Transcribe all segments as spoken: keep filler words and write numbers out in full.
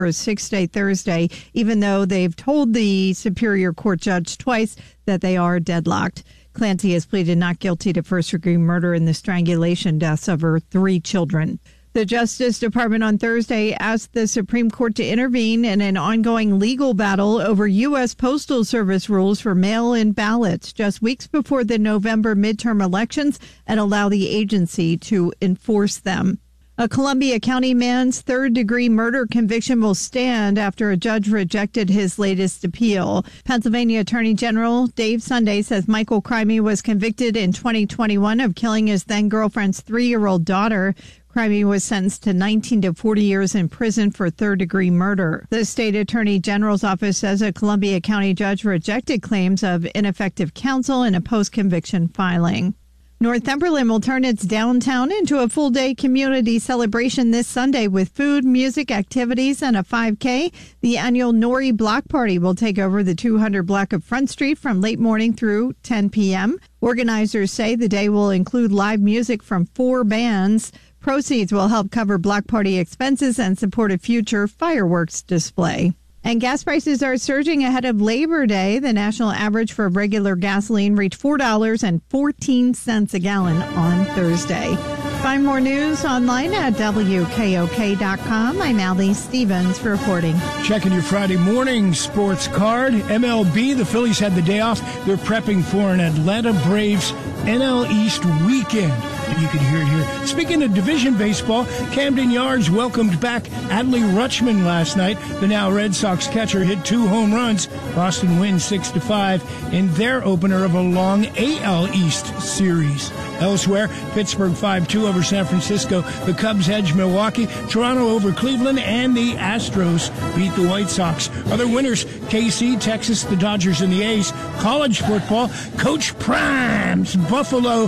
for a six-day Thursday, even though they've told the Superior Court judge twice that they are deadlocked. Clancy has pleaded not guilty to first-degree murder in the strangulation deaths of her three children. The Justice Department on Thursday asked the Supreme Court to intervene in an ongoing legal battle over U S. Postal Service rules for mail-in ballots just weeks before the November midterm elections and allow the agency to enforce them. A Columbia County man's third-degree murder conviction will stand after a judge rejected his latest appeal. Pennsylvania Attorney General Dave Sunday says Michael Crimey was convicted in twenty twenty-one of killing his then-girlfriend's three-year-old daughter. Crimey was sentenced to nineteen to forty years in prison for third-degree murder. The state attorney general's office says a Columbia County judge rejected claims of ineffective counsel in a post-conviction filing. Northumberland will turn its downtown into a full-day community celebration this Sunday with food, music, activities, and a five K. The annual Nori Block Party will take over the two hundred block of Front Street from late morning through ten p.m. Organizers say the day will include live music from four bands. Proceeds will help cover block party expenses and support a future fireworks display. And gas prices are surging ahead of Labor Day. The national average for regular gasoline reached four dollars and fourteen cents a gallon on Thursday. Find more news online at W K O K dot com. I'm Allie Stevens reporting. Checking your Friday morning sports card. M L B, the Phillies had the day off. They're prepping for an Atlanta Braves N L East weekend. You can hear it here. Speaking of division baseball, Camden Yards welcomed back Adley Rutschman last night. The now Red Sox catcher hit two home runs. Boston wins six to five in their opener of a long A L East series. Elsewhere, Pittsburgh five two over San Francisco. The Cubs edge Milwaukee. Toronto over Cleveland, and the Astros beat the White Sox. Other winners, K C, Texas, the Dodgers, and the A's. College football, Coach Prime's Buffalo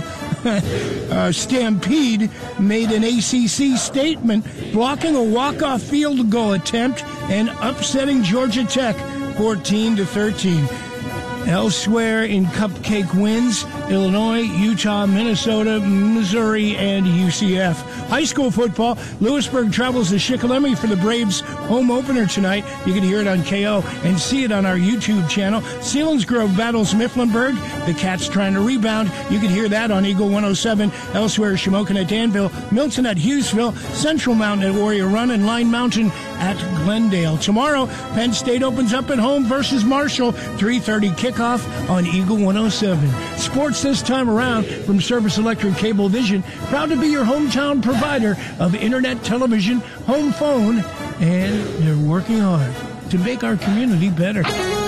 uh, Stampede made an A C C statement, blocking a walk-off field goal attempt and upsetting Georgia Tech fourteen to thirteen. Elsewhere in cupcake wins, Illinois, Utah, Minnesota, Missouri, and U C F. High school football, Lewisburg travels to Shikellamy for the Braves home opener tonight. You can hear it on K O and see it on our YouTube channel. Selinsgrove battles Mifflinburg. The Cats trying to rebound. You can hear that on Eagle one oh seven. Elsewhere, Shamokin at Danville, Milton at Hughesville, Central Mountain at Warrior Run, and Line Mountain at Glendale. Tomorrow, Penn State opens up at home versus Marshall. three thirty kickoff on Eagle one oh seven. Sports this time around from Service Electric Cablevision, proud to be your hometown provider of internet, television, home phone, and they're working hard to make our community better.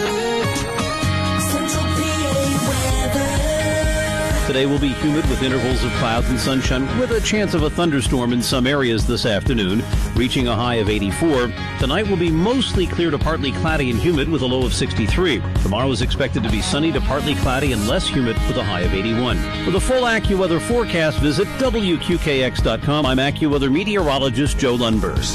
Today will be humid with intervals of clouds and sunshine with a chance of a thunderstorm in some areas this afternoon, reaching a high of eighty-four. Tonight will be mostly clear to partly cloudy and humid with a low of sixty-three. Tomorrow is expected to be sunny to partly cloudy and less humid with a high of eighty-one. For the full AccuWeather forecast, visit W Q K X dot com. I'm AccuWeather meteorologist Joe Lundberg.